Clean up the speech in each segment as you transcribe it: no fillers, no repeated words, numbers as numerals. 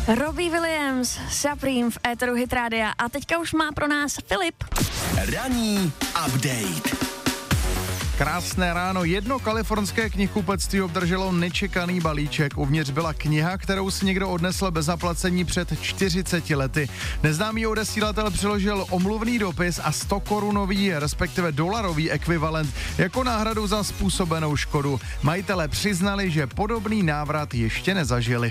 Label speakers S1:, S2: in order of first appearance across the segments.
S1: Robbie Williams, Supreme v éteru Hit Rádia a teďka už má pro nás Filip.
S2: Ranní update.
S3: Krásné ráno. Jedno kalifornské knihkupectví obdrželo nečekaný balíček. Uvnitř byla kniha, kterou si někdo odnesl bez zaplacení před 40 lety. Neznámý odesílatel přiložil omluvný dopis a 100korunový, respektive dolarový ekvivalent jako náhradu za způsobenou škodu. Majitelé přiznali, že podobný návrat ještě nezažili.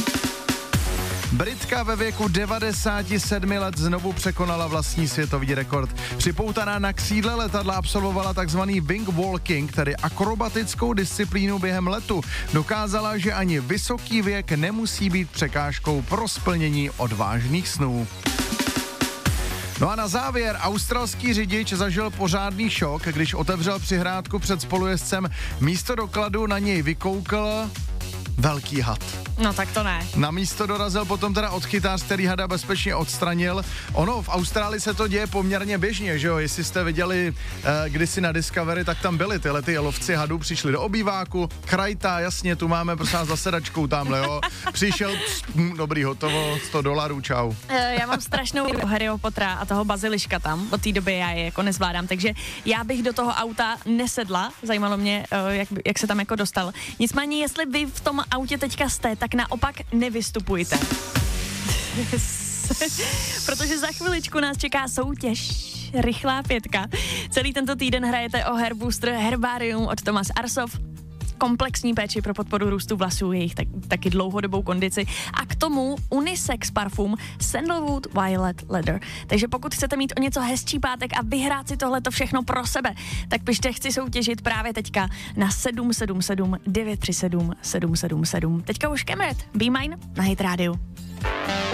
S3: Britka ve věku 97 let znovu překonala vlastní světový rekord. Připoutaná na křídle letadla absolvovala takzvaný wing walking, tedy akrobatickou disciplínu během letu. Dokázala, že ani vysoký věk nemusí být překážkou pro splnění odvážných snů. No a na závěr, australský řidič zažil pořádný šok, když otevřel přihrádku před spolujezdcem. Místo dokladu na něj vykoukl velký had.
S1: No tak to ne.
S3: Na místo dorazil potom teda odchytář, který hada bezpečně odstranil. Ono, v Austrálii se to děje poměrně běžně, že jo? Jestli jste viděli kdysi na Discovery, tak tam byli tyhle ty lovci hadů, přišli do obýváku, krajta, jasně, tu máme prostě za sedačkou tamhle, jo. Přišel, dobrý, hotovo, $100, čau.
S1: Já mám strašnou Harryho Pottera a toho baziliška tam, od té doby já je jako nezvládám, takže já bych do toho auta nesedla, zajímalo mě, jak se tam jako dostal. Nicméně, jestli vy v tom autě teďka jste, tak naopak nevystupujte. Protože za chviličku nás čeká soutěž. Rychlá pětka. Celý tento týden hrajete o Hair Booster Herbarium od Thomas Arsov. Komplexní péči pro podporu růstu vlasů, jejich taky dlouhodobou kondici a k tomu unisex parfum Sandalwood Violet Leather. Takže pokud chcete mít o něco hezčí pátek a vyhrát si tohleto všechno pro sebe, tak pište chci soutěžit právě teďka na 777 937 777. Teďka už Kemet, Be Mine na Hit Radio.